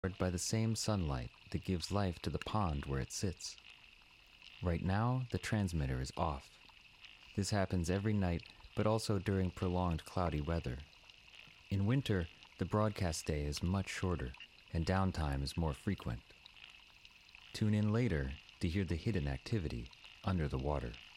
by the same sunlight that gives life to the pond where it sits. Right now, the transmitter is off. This happens every night, but also during prolonged cloudy weather. In winter, the broadcast day is much shorter, and downtime is more frequent. Tune in later to hear the hidden activity under the water.